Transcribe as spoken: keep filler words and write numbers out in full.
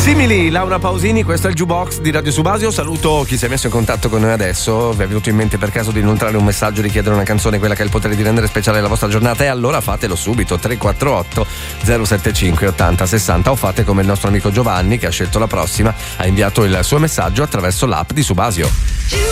Simili, Laura Pausini, questo è il Jukebox di Radio Subasio. Saluto chi si è messo in contatto con noi adesso. Vi è venuto in mente per caso di inoltrare un messaggio, richiedere una canzone, quella che ha il potere di rendere speciale la vostra giornata? E allora fatelo subito, tre quattro otto zero sette cinque ottanta sessanta, o fate come il nostro amico Giovanni che ha scelto la prossima, ha inviato il suo messaggio attraverso l'app di Subasio.